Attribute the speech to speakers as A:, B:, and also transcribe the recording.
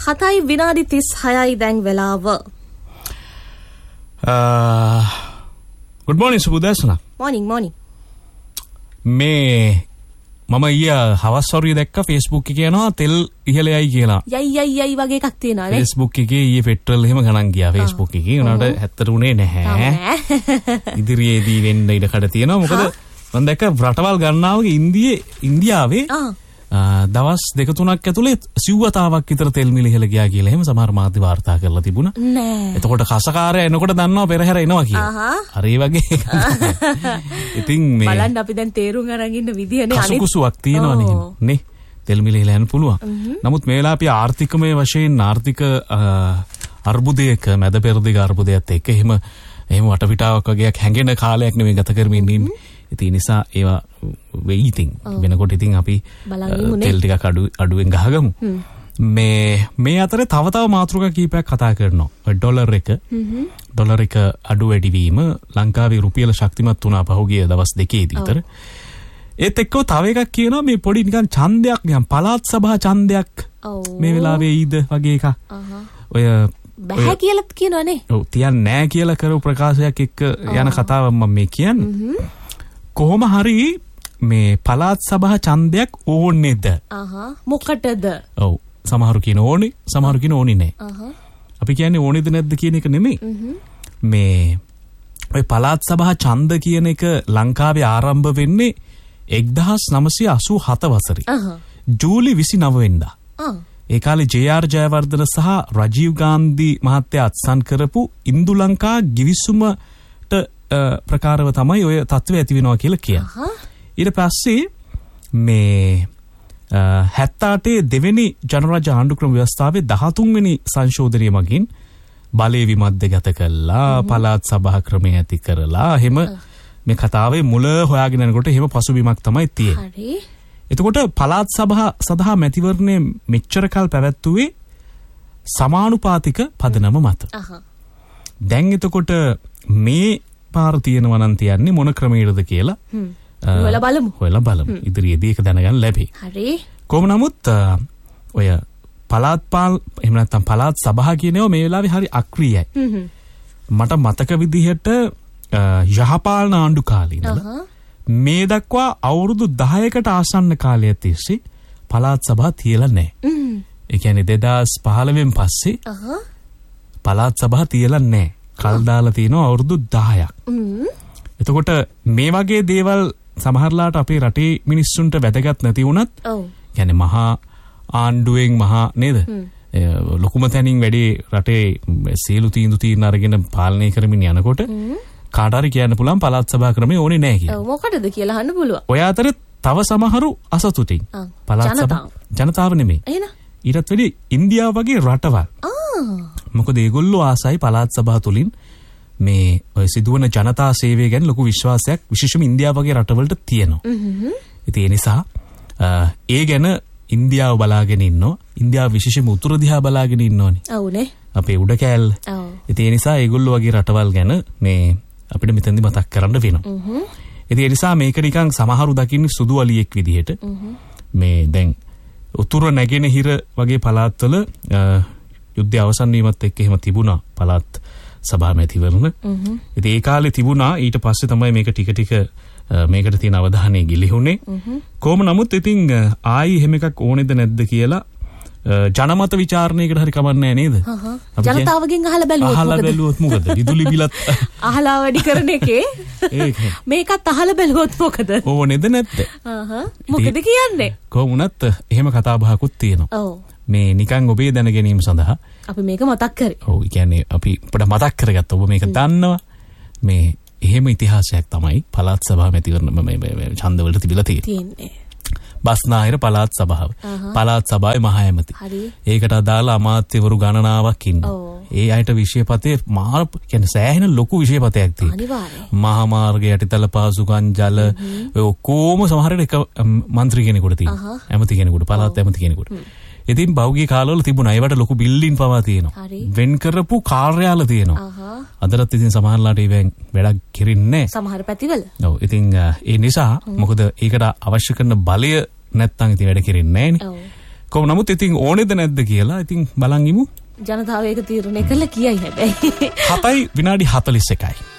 A: 7යි විනාඩි 36යි දැන් වෙලාව.
B: good morning සුබෝදෑසන.
A: morning.
B: මේ මම හවස් වරුවේ දැක්ක Facebook එකේ යනවා තෙල් ඉහළයයි කියලා.
A: යයි වගේ එකක් තියෙනවා නේ.
B: Facebook එකේ ඊයේ පෙට්‍රල් එහෙම ගණන් ගියා Facebook එකේ. උනාට 70 උනේ නැහැ. ඉදිරියේදී වෙන්න ඉඩ කඩ තියෙනවා. මොකද මම දැක්ක රටවල් ගණනාවක ඉන්දියාවේ දවස් 2-3ක් ඇතුලේ 80ක් විතර තෙල් මිල ඉහළ ගියා කියලා එහෙම සමහර මාධ්‍ය වාර්තා කරලා තිබුණා.
A: නෑ.
B: එතකොට කසකාරය එනකොට දන්නවා පෙරහැර එනවා කියලා. හරි වගේ. ඉතින් මේ
A: බලන්න අපි දැන් තේරුම් අරන් ඉන්න විදියනේ අනිත්
B: කසුකුසුවක් තියෙනවනේ නේ. තෙල් මිල ඉහළ යන්න පුළුවන්. නමුත් මේ වෙලාව අපි ආර්ථිකමය වශයෙන් ආර්ථික අර්බුදයක මැද පෙරදිග අර්බුදයත් එක්ක එහෙම වටපිටාවක් වගේක් හැංගෙන කාලයක් නෙමෙයි ගත කරමින් ඉන්නේ. ඉතින් නිසා ඒවා වෙයි ඉතින් වෙනකොට ඉතින් අපි තෙල් ටිකක් අඩුවෙන් ගහගමු. මේ අතරේ තව මාතෘකා කීපයක් කතා කරනවා. ඩොලර් එක අඩු වැඩි වීම ලංකාවේ රුපියල ශක්තිමත් වුණා පහුගිය දවස් දෙකේදී විතර. ඒත් එක්කව තව එකක් කියනවා මේ පොඩි නිකන් ඡන්දයක් නිකන් පළාත් සභා ඡන්දයක් මේ වෙලාවේ ඊද වගේ එකක්. ඔය
A: බෑ කියලා කියනවනේ.
B: ඔව් තියන්නේ නැහැ කියලා කරපු ප්‍රකාශයක් එක්ක යන කතාවක් මම මේ කියන්නේ. කොහොම හරි මේ පළාත් සභා ඡන්දයක් ඕනේද?
A: මොකටද?
B: ඔව් සමහරු කියන ඕනේ, සමහරු කියන ඕනේ නැහැ. අපි කියන්නේ ඕනේද නැද්ද කියන එක නෙමෙයි. මේ ඔය පළාත් සභා ඡන්ද කියන එක ලංකාවේ ආරම්භ වෙන්නේ 1987 වසරේ. ජූලි 29 වෙනිදා. ඒ කාලේ ජේ.ආර්. ජයවර්ධන සහ රජීව් ගාන්ධි මහත්තයා අත්සන් කරපු ඉන්දු ලංකා ගිවිසුමට ප්‍රකාරව තමයි ඔය තත්ත්වය ඇති වෙනවා කියලා කියන්නේ. ඊට පස්සේ මේ 78 දෙවෙනි ජනරාජ්‍ය ආණ්ඩු ක්‍රම ව්‍යවස්ථාවේ 13 වෙනි සංශෝධනය මගින් බලය විමධ්‍යගත කළා, පළාත් සභා ක්‍රමය ඇති කරලා එහෙම මේ කතාවේ මුල හොයාගෙන යනකොට එහෙම පසුබිමක් තමයි තියෙන්නේ.
A: හරි.
B: එතකොට පළාත් සභා සදහා මැතිවරණය මෙච්චර කල් පැවැත්වුවේ සමානුපාතික පදනම මත. දැන් එතකොට මේ පාර තියෙනවා නම් තියන්නේ මොන ක්‍රමයකටද කියලා හොයලා බලමු. ඉදිරියේදී ඒක දැනගන්න ලැබේ.
A: හරි.
B: කොහොම නමුත් ඔය එහෙම නැත්නම් පළාත් සභා කියනේව මේ වෙලාවේ හරි අක්‍රීයයි. මට මතක විදිහට යහපාලන ආණ්ඩු කාලේ ඉඳලා මේ දක්වා අවුරුදු 10කට ආසන්න කාලයක් තිස්සේ පළාත් සභා තියලා නැහැ. ඒ කියන්නේ 2015 පස්සේ පළාත් සභා තියලා නැහැ. කල් දාලා තියෙනවා අවුරුදු 10ක්. එතකොට මේ වගේ දේවල් සමහරලාට අපේ රටේ මිනිස්සුන්ට වැදගත් නැති වුණත් يعني මහා ආණ්ඩුවෙන් මහා නේද? ලොකුම තැනින් වැඩි රටේ සියලු තීන්දුව අරගෙන පාලනය කරමින් යනකොට කාට හරි කියන්න පුළුවන් පළාත් සභා ක්‍රමය ඕනේ නැහැ කියලා.
A: මොකටද කියලා අහන්න පුළුවන්.
B: ඔය අතරේ තව සමහරු අසතුටින් පළාත් සභා ජනතාව නෙමෙයි. ඊටත් වැඩි ඉන්දියාව වගේ රටවල්. මොකද ඒගොල්ලෝ ආසයි පළාත් සභා තුලින් මේ ඔය සිදුවන ජනතා සේවය ගැන ලොකු විශ්වාසයක් විශේෂයෙන්ම ඉන්දියාව වගේ රටවලට තියෙනවා. ඉතින් ඒ නිසා ඒ ගැන ඉන්දියාව බලාගෙන ඉන්නවා. ඉන්දියාව විශේෂයෙන්ම උතුර දිහා බලාගෙන ඉන්නෝනේ.
A: ඔව්නේ.
B: අපේ උඩ කෑල්ල. ඉතින් ඒ නිසා ඒගොල්ලෝ වගේ රටවල් ගැන මේ අපිට මෙතෙන්දි මතක් කරන්න වෙනවා. ඉතින් ඒ නිසා මේක නිකන් සමහරු දකින්නේ සුදු අලියෙක් විදිහට. මේ දැන් උතුර නැගෙනහිර වගේ පළාත්වල යුද්ධය අවසන් වීමත් එක්ක එහෙම තිබුණා පළාත් සභා මැතිවරණ. ඉතින් ඒ කාලේ තිබුණා ඊට පස්සේ තමයි මේක ටික ටික මේකට තියෙන අවධානය ගිලිහුනේ. කොහොම නමුත් ඉතින් ආයි එහෙම එකක් ඕනේද නැද්ද කියලා ජනමත විචාරණයකට හරි කමන්නේ නේද?
A: ජනතාවගෙන් අහලා
B: බැලුවොත් මොකද? විදුලි බිලත්
A: අහලා වැඩි කරන එකේ මේකත් අහලා බැලුවොත් මොකද?
B: ඕනේද නැද්ද?
A: මොකද කියන්නේ?
B: කොහොම වුණත් එහෙම කතා බහකුත් තියෙනවා. මේ නිකන් ඔබේ දැන ගැනීම සඳහා
A: අපි මේක මතක් කරේ.
B: ඔව් ඒ කියන්නේ අපි අපිට මතක් කරගත්ත ඔබ මේක දන්නවා. මේ එහෙම ඉතිහාසයක් තමයි පළාත් සභා මැතිවරණ මේ ඡන්දවලට තිබිලා තියෙන්නේ. බස්නාහිර පළාත් සභාව. පළාත් සභාවේ මහ ඇමති. ඒකට අදාළ අමාත්‍යවරු ගණනාවක් ඉන්නවා. ඒ අයට විෂයපතේ මහා කියන්නේ සෑහෙන ලොකු විෂයපතයක් තියෙනවා. මහා මාර්ග යටිතල පහසුකම් ජල ඔය ඔක්කොම සමහරට එක മന്ത്രി කෙනෙකුට තියෙනවා. ඇමති කෙනෙකුට පළාත් ඇමති කෙනෙකුට. ඉතින් බෞගී කාලවල තිබුණා. ඒවට ලොකු බිල්ඩින් පවා තියෙනවා. වෙන් කරපු කාර්යාල තියෙනවා. අදටත් ඉතින් සමහරලාට ඒවෙන් වැඩක් කෙරෙන්නේ නැහැ.
A: සමහර පැතිවල.
B: ඔව්. ඉතින් ඒ නිසා මොකද ඒකට අවශ්‍ය කරන බලය නැත්තම් ඉතින් වැඩ කෙරෙන්නේ නැහනේ. කොහොම නමුත් ඉතින් ඕනේද නැද්ද කියලා ඉතින් බලන් ඉමු.
A: ජනතාව ඒක තීරණය කළා කියයි හැබැයි.
B: 7:41.